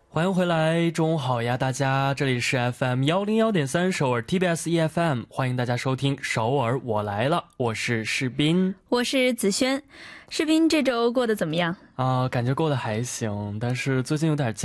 欢迎回来，中午好呀，大家！这里是 FM101.3首尔 TBS EFM， 欢迎大家收听首尔我来了，我是世斌， 我是子轩。世斌这周过得怎么样？ 感觉过得还行，但是最近有点